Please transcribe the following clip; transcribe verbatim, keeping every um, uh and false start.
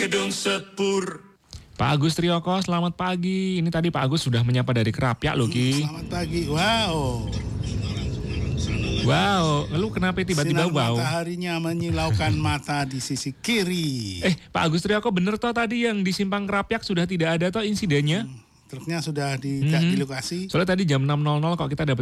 Gedung Sepur. Pak Agus Trioko, selamat pagi. Ini tadi Pak Agus sudah menyapa dari Kerapia loh, Ki. Selamat pagi. Wow. Wow, lalu kenapa tiba-tiba Sinar wow? mataharinya menyilaukan mata di sisi kiri. Eh, Pak Agus Trioko bener toh tadi yang di Simpang Kerapiak sudah tidak ada toh insidennya? Hmm, truknya sudah di, Mhm. di lokasi. Soalnya tadi jam enam nol nol kok kita dapat